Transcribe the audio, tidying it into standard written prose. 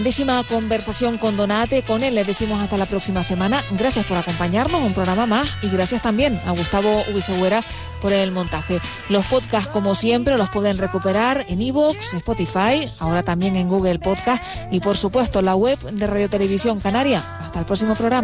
Décima conversación con Donate. Con él les decimos hasta la próxima semana. Gracias por acompañarnos, un programa más, y gracias también a Gustavo Ubijegüera por el montaje. Los podcasts, como siempre, los pueden recuperar en iVoox, Spotify, ahora también en Google Podcast y, por supuesto, la web de Radio Televisión Canaria. Hasta el próximo programa.